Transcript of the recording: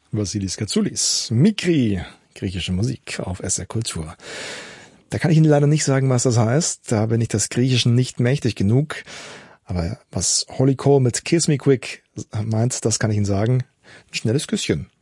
Vassilis Katsoulis. Mikri, griechische Musik auf SR Kultur. Da kann ich Ihnen leider nicht sagen, was das heißt. Da bin ich das Griechischen nicht mächtig genug. Aber was Holly Cole mit Kiss Me Quick meint, das kann ich Ihnen sagen. Ein schnelles Küsschen.